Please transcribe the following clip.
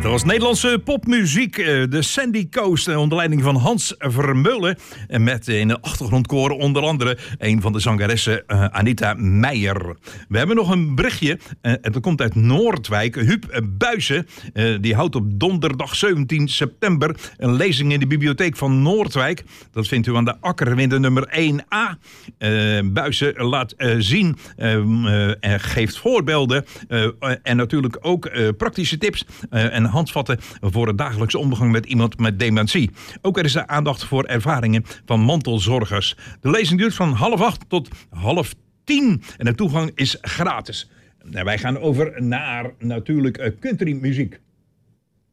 Dat was Nederlandse popmuziek, de Sandy Coast, onder leiding van Hans Vermeulen. En met in de achtergrondkoren onder andere een van de zangeressen, Anita Meijer. We hebben nog een berichtje, en dat komt uit Noordwijk. Huub Buijsen, die houdt op donderdag 17 september een lezing in de bibliotheek van Noordwijk. Dat vindt u aan de Akkerwinde nummer 1A. Buijsen laat zien en geeft voorbeelden en natuurlijk ook praktische tips en handvatten voor het dagelijkse omgang met iemand met dementie. Ook er is er aandacht voor ervaringen van mantelzorgers. De lezing duurt van 7:30 tot 9:30 en de toegang is gratis. Nou, wij gaan over naar natuurlijk countrymuziek.